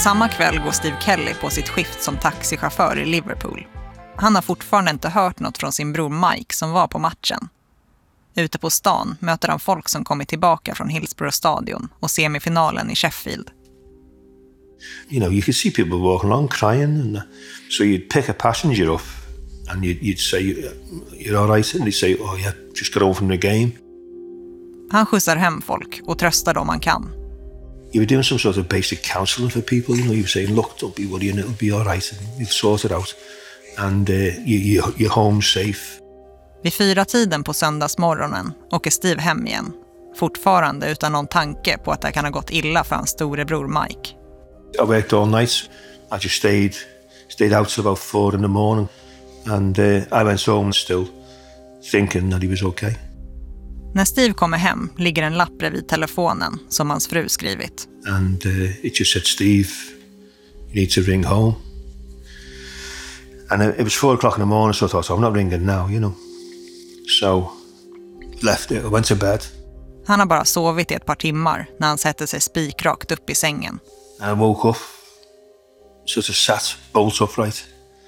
Samma kväll går Steve Kelly på sitt skift som taxichaufför i Liverpool. Han har fortfarande inte hört något från sin bror Mike som var på matchen. Ute på stan möter han folk som kommit tillbaka från Hillsborough-stadion och semifinalen i Sheffield. You know, you could see people walking along crying, and so you'd pick a passenger up and you'd say, "You're all right," and they'd say, "Oh yeah, just got home from the game." Han skjutsar hem folk och tröstar dem han kan. You were doing some sort of basic counselling for people. You know, you were saying, "Look, don't be worrying, it'll be all right, and we'll sort it out, and you're home safe." Vid 4-tiden på söndagsmorgonen åker Steve hem igen, fortfarande utan någon tanke på att det kan ha gått illa för hans storebror Mike. I worked all night. I just stayed out till about 4 in the morning, and I went home still thinking that he was okay. När Steve kommer hem ligger en lapp bredvid telefonen som hans fru skrivit. And it just said, "Steve, you need to ring home." And it was 4 o'clock in the morning, so I thought, I'm not ringing now, you know. So left it, I went to bed. Han har bara sovit i ett par timmar när han sätter sig spikrakt upp i sängen. And I woke up, sort of sat bolt upright,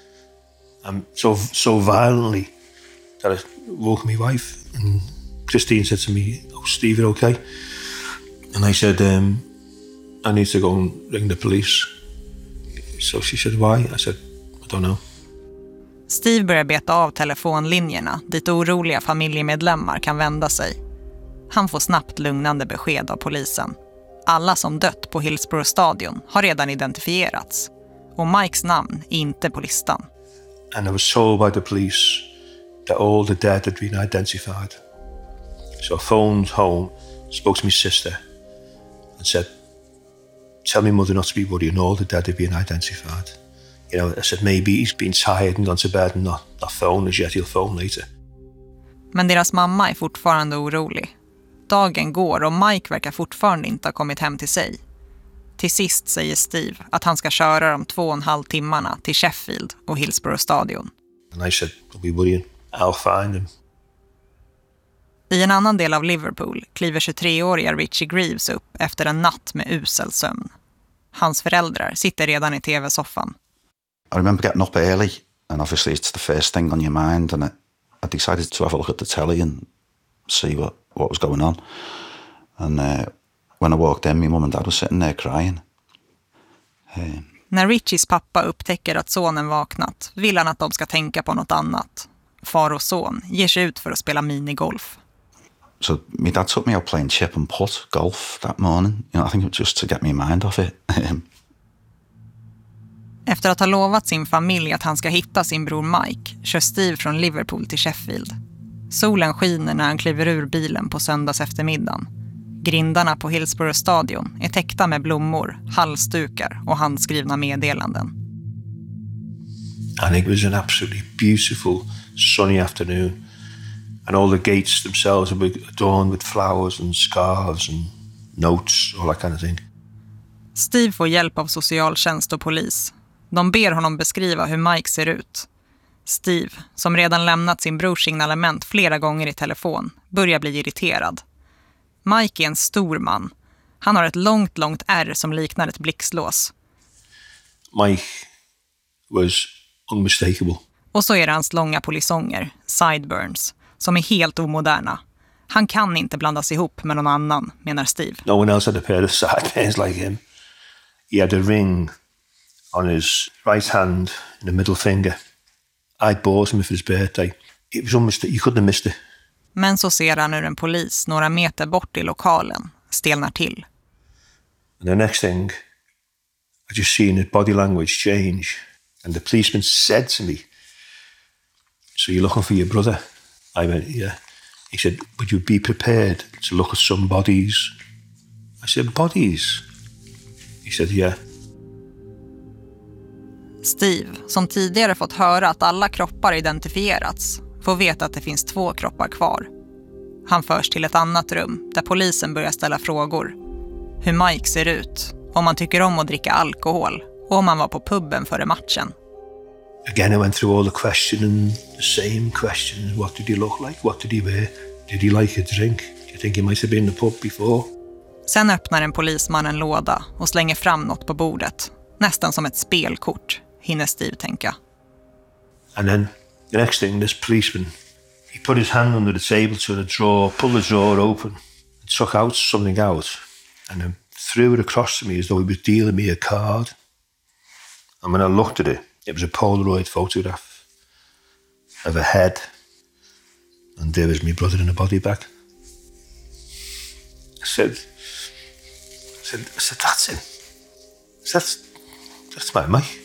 so violently that I woke my wife. And Christine said to me, "Oh, Steve, you're okay?" And I said, "I need to go and ring the police." So she said, "Why?" I said, "I don't know." Steve börjar beta av telefonlinjerna dit oroliga familjemedlemmar kan vända sig. Han får snabbt lugnande besked av polisen. Alla som dött på Hillsborough-stadion har redan identifierats. Och Mikes namn är inte på listan. And I was told by the police that all the dead had been identified. So I phoned home, spoke to my sister and said, "Tell my mother not to be worrying, all the dead have been identified." You know, I said, maybe he's been tired and gone to bed and not phoned us yet, he'll phone later. Men deras mamma är fortfarande orolig. Dagen går och Mike verkar fortfarande inte ha kommit hem till sig. Till sist säger Steve att han ska köra de 2,5 timmarna till Sheffield och Hillsborough-stadion. And I said, "Don't be worrying, I'll find him." I en annan del av Liverpool kliver 23-åriga Richie Greaves upp efter en natt med usel sömn. Hans föräldrar sitter redan i tv-soffan. I remember getting up early, and obviously it's the first thing on your mind, and I decided to have a look at the telly and see what was going on. And when I walked in, my mum and dad was sitting there crying. När Richies pappa upptäcker att sonen vaknat vill han att de ska tänka på något annat. Far och son ger sig ut för att spela minigolf. So my dad took me out playing chip and putt golf that morning. You know, I think it was just to get my mind off it. Efter att ha lovat sin familj att han ska hitta sin bror Mike kör Steve från Liverpool till Sheffield. Solen skiner när han kliver ur bilen på söndags eftermiddagen. Grindarna på Hillsborough-stadion är täckta med blommor, halsdukar och handskrivna meddelanden. And it was an absolutely beautiful sunny afternoon, and all the gates themselves were adorned with flowers and scarves and notes, all that kind of thing. Steve får hjälp av socialtjänst och polis. De ber honom beskriva hur Mike ser ut. Steve, som redan lämnat sin brors signalement flera gånger i telefon, börjar bli irriterad. Mike är en stor man. Han har ett långt ärr som liknar ett blixtlås. Mike was unmistakable. Och så är det hans långa polisonger, sideburns, som är helt omoderna. Han kan inte blandas ihop med någon annan, menar Steve. No one else had a pair of sideburns like him. He had a ring on his right hand and a middle finger. I bought him for his birthday. It was almost, you couldn't have missed it. Men så ser han hur en polis några meter bort i lokalen stelnar till. And the next thing, I just seen his body language change. And the policeman said to me, "So you're looking for your brother?" I went, "Yeah." He said, "Would you be prepared to look at some bodies?" I said, "Bodies?" He said, "Yeah." Steve, som tidigare fått höra att alla kroppar identifierats, får veta att det finns 2 kroppar kvar. Han förs till ett annat rum där polisen börjar ställa frågor. Hur Mike ser ut, om han tycker om att dricka alkohol och om han var på puben före matchen. Again, I went through all the questioning, the same questions. What did he look like? What did he wear? Did he like a drink? Do you think he might have been in the pub before? Sen öppnar en polisman en låda och slänger fram något på bordet. Nästan som ett spelkort, hinner Steve tänka. And then the next thing, this policeman, he put his hand under the table to the drawer, pulled the drawer open, and took out something out, and then threw it across to me as though he was dealing me a card. And when I looked at it, it was a Polaroid photograph of a head, and there was my brother in a body bag. I said, that's him. That's my mate.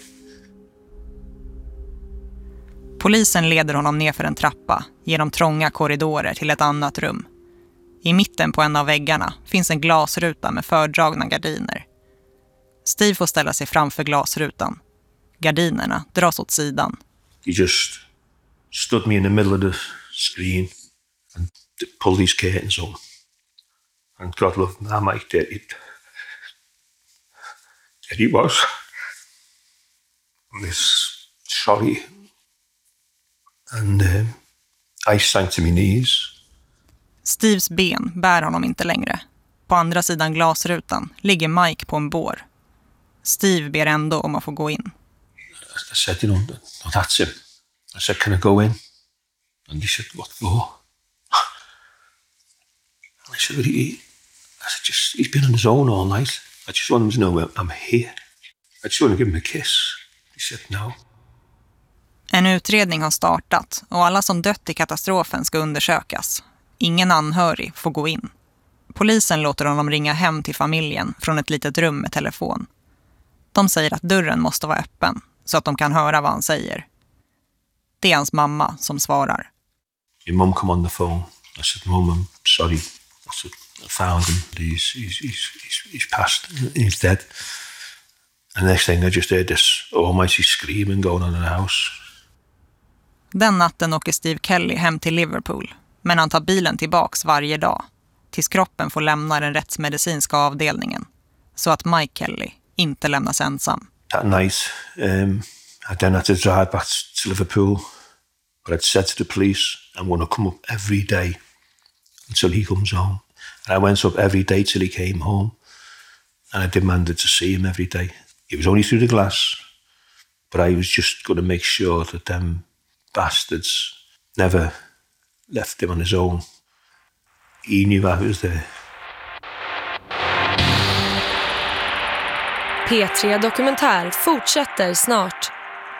Polisen leder honom ner för en trappa, genom trånga korridorer till ett annat rum. I mitten på en av väggarna finns en glasruta med fördragna gardiner. Steve får ställa sig framför glasrutan. Gardinerna dras åt sidan. He just stood me in the middle of the screen and pulled these curtains up. And God love my mate, there he was. This sorry. And I sank to my knees. Steves ben bär honom inte längre. På andra sidan glasrutan ligger Mike på en bår. Steve ber ändå om att få gå in. I said, you know, that's him. I said, can I go in? And he said, what for? And I said, he's been on his own all night. I just want him to know I'm here. I just want to give him a kiss. He said, no. En utredning har startat och alla som dött i katastrofen ska undersökas. Ingen anhörig får gå in. Polisen låter honom ringa hem till familjen från ett litet rum med telefon. De säger att dörren måste vara öppen så att de kan höra vad han säger. Det är hans mamma som svarar. Your mum come on the phone. I said, Mum, I'm sorry. I said, I found him. He's passed. He's dead. And the next thing I just heard this almighty screaming going on in the house. Den natten åker Steve Kelly hem till Liverpool. Men han tar bilen tillbaks varje dag. Tills kroppen får lämna den rättsmedicinska avdelningen. Så att Mike Kelly inte lämnas ensam. That night, I then had to drive back to Liverpool. But I'd said to the police, I'm going to come up every day until he comes home. And I went up every day till he came home. And I demanded to see him every day. It was only through the glass. But I was just going to make sure that them bastards never left him on his own. He knew I was there. P3 Dokumentär fortsätter snart.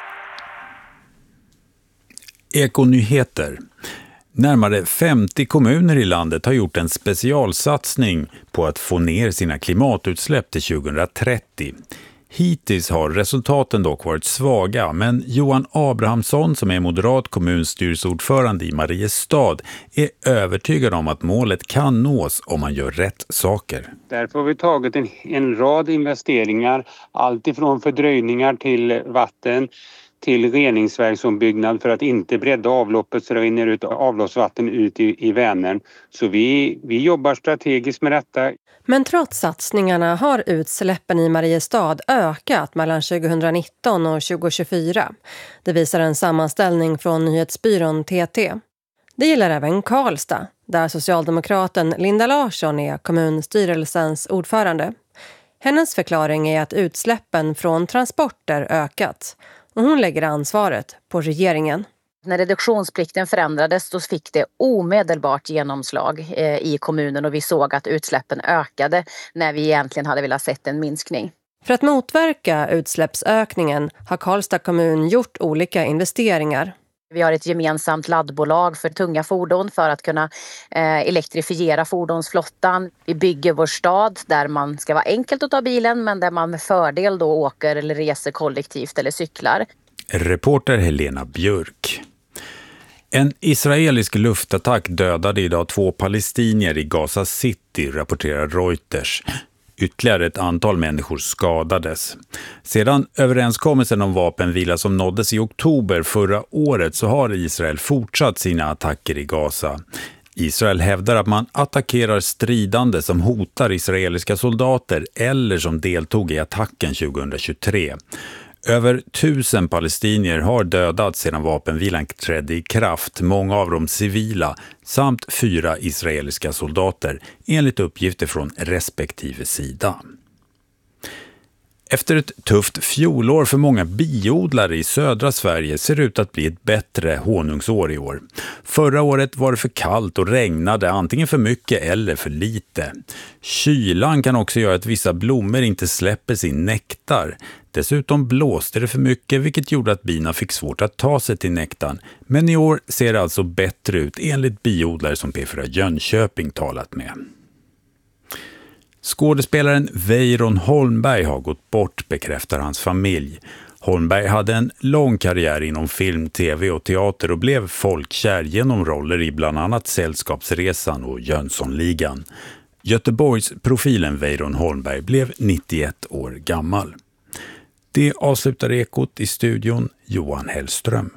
Ekonyheter. Närmare 50 kommuner i landet har gjort en specialsatsning på att få ner sina klimatutsläpp till 2030. Hittills har resultaten dock varit svaga, men Johan Abrahamsson som är moderat kommunstyrelseordförande i Mariestad är övertygad om att målet kan nås om man gör rätt saker. Därför har vi tagit en rad investeringar, allt ifrån fördröjningar till vatten till reningsverksombyggnad för att inte bredda avloppet så det rinner ut avloppsvatten ut i Vänern. Så vi jobbar strategiskt med detta. Men trots satsningarna har utsläppen i Mariestad ökat mellan 2019 och 2024. Det visar en sammanställning från nyhetsbyrån TT. Det gäller även Karlstad, där socialdemokraten Linda Larsson är kommunstyrelsens ordförande. Hennes förklaring är att utsläppen från transporter ökat. Och hon lägger ansvaret på regeringen. När reduktionsplikten förändrades då fick det omedelbart genomslag i kommunen och vi såg att utsläppen ökade när vi egentligen hade velat sett en minskning. För att motverka utsläppsökningen har Karlstad kommun gjort olika investeringar. Vi har ett gemensamt laddbolag för tunga fordon för att kunna elektrifiera fordonsflottan. Vi bygger vår stad där man ska vara enkelt att ta bilen men där man med fördel då åker eller reser kollektivt eller cyklar. Reporter Helena Björk. En israelisk luftattack dödade idag 2 palestinier i Gaza City, rapporterar Reuters. Ytterligare ett antal människor skadades. Sedan överenskommelsen om vapenvila som nåddes i oktober förra året så har Israel fortsatt sina attacker i Gaza. Israel hävdar att man attackerar stridande som hotar israeliska soldater eller som deltog i attacken 2023. Över 1000 palestinier har dödats sedan vapenvilan trädde i kraft, många av dem civila, samt 4 israeliska soldater, enligt uppgifter från respektive sida. Efter ett tufft fjolår för många biodlare i södra Sverige ser det ut att bli ett bättre honungsår i år. Förra året var det för kallt och regnade, antingen för mycket eller för lite. Kylan kan också göra att vissa blommor inte släpper sin nektar. Dessutom blåste det för mycket, vilket gjorde att bina fick svårt att ta sig till nektarn. Men i år ser det alltså bättre ut enligt biodlare som P4 Jönköping talat med. Skådespelaren Weiron Holmberg har gått bort, bekräftar hans familj. Holmberg hade en lång karriär inom film, tv och teater och blev folkkär genom roller i bland annat Sällskapsresan och Jönssonligan. Göteborgs profilen Weiron Holmberg blev 91 år gammal. Det avslutar Ekot, i studion Johan Hellström.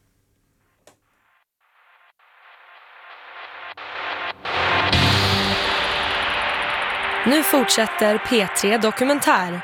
Nu fortsätter P3 Dokumentär.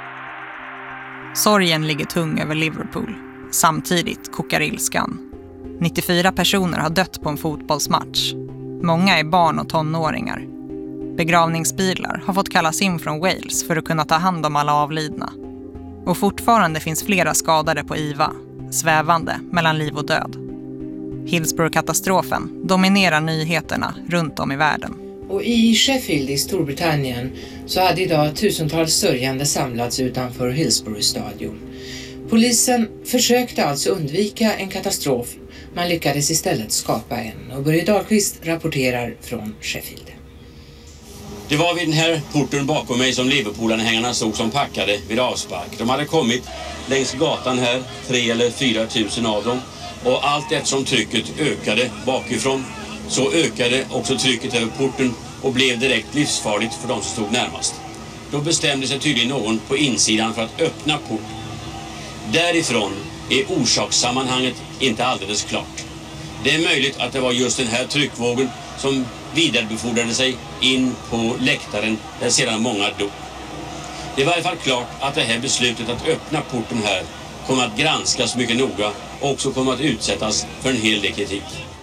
Sorgen ligger tung över Liverpool. Samtidigt kokar ilskan. 94 personer har dött på en fotbollsmatch. Många är barn och tonåringar. Begravningsbilar har fått kallas in från Wales för att kunna ta hand om alla avlidna. Och fortfarande finns flera skadade på IVA, svävande mellan liv och död. Hillsborough-katastrofen dominerar nyheterna runt om i världen. Och i Sheffield i Storbritannien så hade idag tusentals sörjande samlats utanför Hillsborough stadion. Polisen försökte alltså undvika en katastrof. Man lyckades istället skapa en. Och Börje Dahlqvist rapporterar från Sheffield. Det var vid den här porten bakom mig som Liverpoolanhängarna stod som packade vid avspark. De hade kommit längs gatan här, 3 eller 4 tusen av dem. Och allt eftersom trycket ökade bakifrån så ökade också trycket över porten och blev direkt livsfarligt för de som stod närmast. Då bestämde sig tydligen någon på insidan för att öppna porten. Därifrån är orsakssammanhanget inte alldeles klart. Det är möjligt att det var just den här tryckvågen som vidarebefordrade sig in på läktaren där sedan många dog. Det är i varje fall klart att det här beslutet att öppna porten här kommer att granskas mycket noga och också kommer att utsättas för en hel del kritik.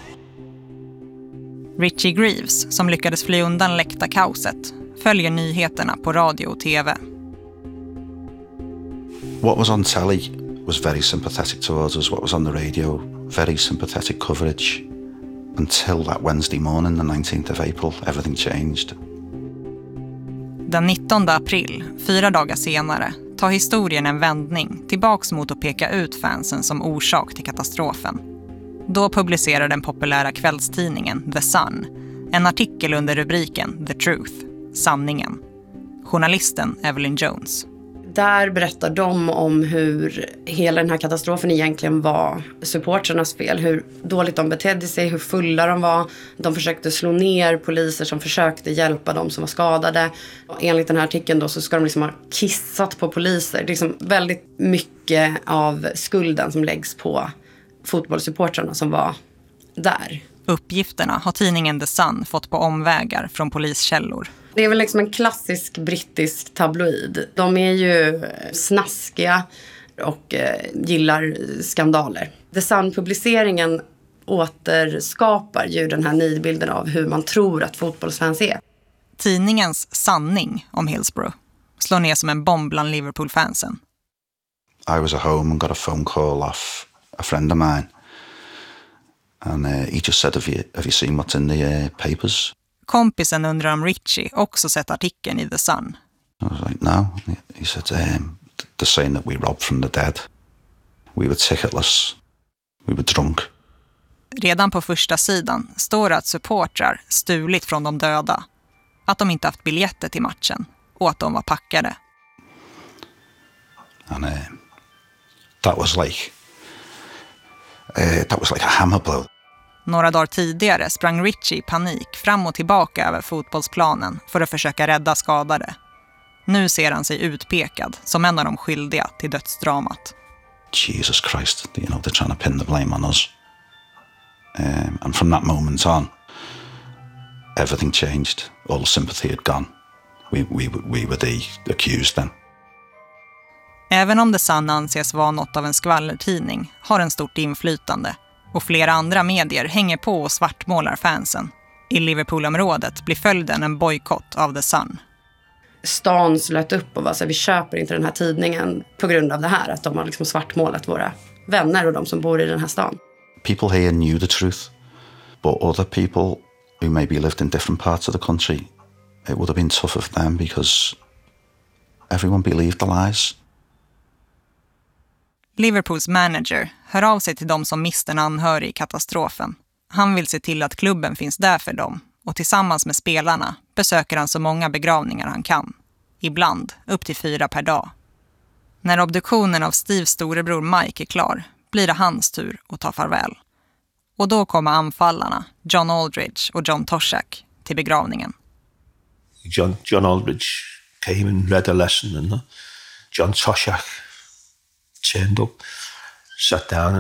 Richie Greaves, som lyckades fly undan läktarkaoset, följer nyheterna på radio och tv. What was on telly was very sympathetic towards us. What was on the radio, very sympathetic coverage. Until that Wednesday morning, the 19th of April, everything changed. Den 19 april, 4 dagar senare, tar historien en vändning tillbaks mot att peka ut fansen som orsak till katastrofen. Då publicerar den populära kvällstidningen The Sun en artikel under rubriken The Truth, sanningen. Journalisten Evelyn Jones. Där berättar de om hur hela den här katastrofen egentligen var supporternas fel. Hur dåligt de betedde sig, hur fulla de var. De försökte slå ner poliser som försökte hjälpa dem som var skadade. Och enligt den här artikeln då så ska de liksom ha kissat på poliser. Det är liksom väldigt mycket av skulden som läggs på fotbollssupportrarna som var där. Uppgifterna har tidningen The Sun fått på omvägar från poliskällor. Det är väl liksom en klassisk brittisk tabloid. De är ju snaskiga och gillar skandaler. The Sun-publiceringen återskapar ju den här nidbilden av hur man tror att fotbollsfans är. Tidningens sanning om Hillsborough slår ner som en bomb bland Liverpool-fansen. I was at home and got a phone call off a friend of mine. And he just said, have you seen what's in the papers? Kompisen undrar om Richie också sett artikeln i The Sun. I was like, no. He said, they're saying that we robbed from the dead. We were ticketless. We were drunk. Redan på första sidan står det att supportrar stulit från de döda. Att de inte haft biljetter till matchen och att de var packade. And that was like a hammer blow. Några dagar tidigare sprang Richie i panik fram och tillbaka över fotbollsplanen för att försöka rädda skadade. Nu ser han sig utpekad som en av de skyldiga till dödsdramat. Jesus Christ, they're trying to pin the blame on us. And from that moment on, everything changed. All sympathy had gone. We were the accused then. Även om The Sun anses vara något av en skvallertidning har den stort inflytande. Och flera andra medier hänger på och svartmålar fansen. I Liverpoolområdet blir följden en bojkott av The Sun. stan slöt upp och var så här, vi köper inte den här tidningen på grund av det här. Att de har liksom svartmålat våra vänner och de som bor i den här stan. People here knew the truth, but other people who maybe lived in different parts of the country, it would have been tougher for them because everyone believed the lies. Liverpools manager hör av sig till de som miste en anhörig i katastrofen. Han vill se till att klubben finns där för dem och tillsammans med spelarna besöker han så många begravningar han kan. Ibland upp till 4 per dag. När obduktionen av Steves storebror Mike är klar blir det hans tur att ta farväl. Och då kommer anfallarna, John Aldridge och John Toshak, till begravningen. John Aldridge came and read a lesson, and John Toshak turned up, sat down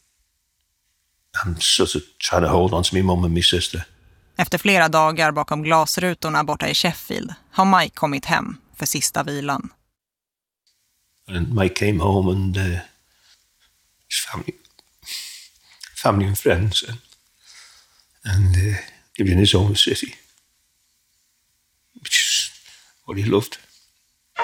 and sort of trying to hold on to my mum and my sister. Efter flera dagar bakom glasrutorna borta i Sheffield har Mike kommit hem för sista vilan. And Mike came home and his family and friends and he was in his own city, which is what he loved.